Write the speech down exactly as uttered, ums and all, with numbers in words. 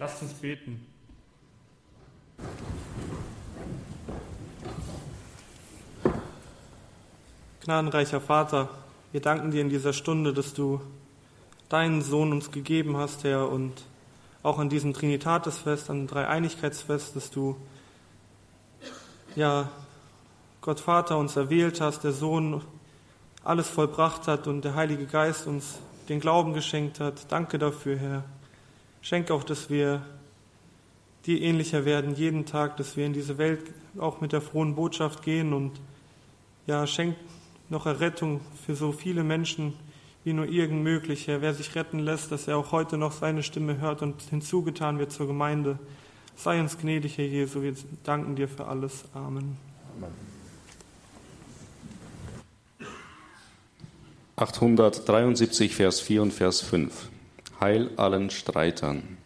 Lasst uns beten. Gnadenreicher Vater, wir danken dir in dieser Stunde, dass du deinen Sohn uns gegeben hast, Herr, und auch an diesem Trinitatisfest, an dem Dreieinigkeitsfest, dass du, ja, Gott Vater uns erwählt hast, der Sohn alles vollbracht hat und der Heilige Geist uns den Glauben geschenkt hat. Danke dafür, Herr. Schenk auch, dass wir dir ähnlicher werden jeden Tag, dass wir in diese Welt auch mit der frohen Botschaft gehen und ja, schenk noch Errettung für so viele Menschen, wie nur irgend möglich, Herr. Wer sich retten lässt, dass er auch heute noch seine Stimme hört und hinzugetan wird zur Gemeinde. Sei uns gnädig, Herr Jesu. Wir danken dir für alles. Amen. Amen. achthundertdreiundsiebzig, Vers vier und Vers fünf. Heil allen Streitern.